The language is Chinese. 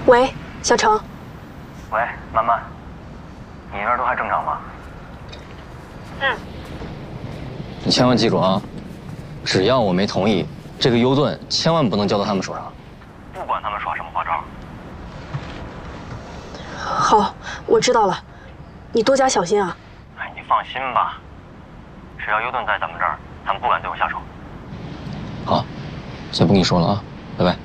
喂，小程。 喂，曼曼，你那儿都还正常吗？ 嗯。 你千万记住啊，只要我没同意，这个优盾千万不能交到他们手上。 不管他们耍什么花招。 好，我知道了，你多加小心啊。 哎，你放心吧，只要优盾在咱们这儿，他们不敢对我下手。 好，先不跟你说了啊，拜拜。